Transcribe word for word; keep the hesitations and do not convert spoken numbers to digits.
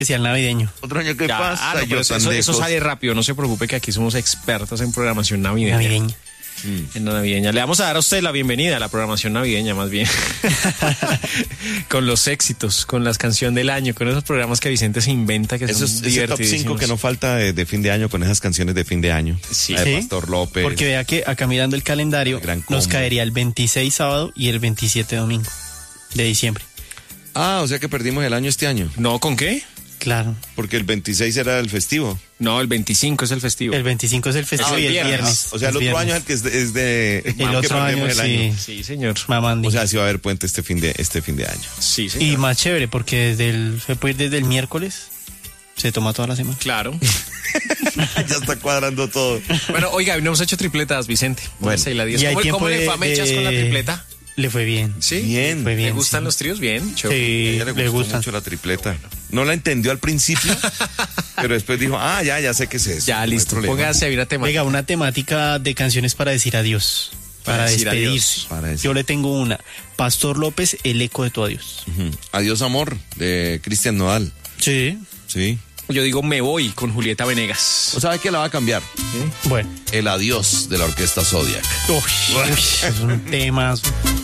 especial navideño. Otro año que Ya, pasa, ah, no, yo pero eso, tan eso, eso lejos. sale rápido, no se preocupe que aquí somos expertos en programación navideña. Navideño. Mm. En la navideña. Le vamos a dar a usted la bienvenida a la programación navideña, más bien. Con los éxitos, con las canciones del año, con esos programas que Vicente se inventa que Eso son es ese top divertidísimos. cinco que no falta de, de fin de año con esas canciones de fin de año. Sí. La de Sí. Pastor López. Porque vea que acá mirando el calendario El gran nos combo. caería el veintiséis sábado y el veintisiete domingo de diciembre. Ah, o sea que perdimos el año este año. ¿No? ¿Con qué? Claro. Porque el veintiséis era el festivo. No, el veinticinco es el festivo. El veinticinco es el festivo Ah, y el viernes. viernes. O sea, el es otro viernes. año es el que es de... Es de El que otro año, perdemos el sí. Sí, señor. Mamandi. O sea, sí va a haber puente este fin de, este fin de año. Sí, Y señor. más chévere porque desde el, se puede ir desde el miércoles, se toma toda la semana. Claro. Ya está cuadrando todo. Bueno, oiga, no hemos hecho tripletas, Vicente. Bueno. Póngase ahí la diez. Y hay ¿Cómo, tiempo cómo le de- fue a Mechas de- con la tripleta? Le fue bien. ¿Sí? Bien. Fue bien. ¿Le gustan sí. los tríos? Bien. Chévere. Sí, A ella le le gustó gustan. mucho la tripleta. No la entendió al principio, pero después dijo, ah, ya, ya sé qué es eso. Ya, no hay listo. problema. Póngase ahí una temática. Oiga, una temática de canciones para decir adiós. Para Para, decir despedirse. adiós, para decir. Yo le tengo una. Pastor López, el eco de tu adiós. Ujú. Adiós, amor, de Cristian Nodal. Sí. Sí. Yo digo me voy con Julieta Venegas. ¿O sabe que la va a cambiar? Bueno. El adiós de la orquesta Zodiac. Uy, uy, es un tema.